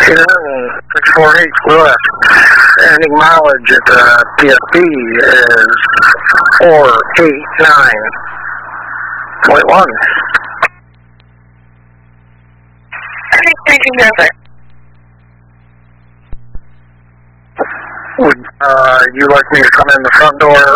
648 left. Ending mileage at the PSP is 489.1. Thank you, sir. Would you like me to come in the front door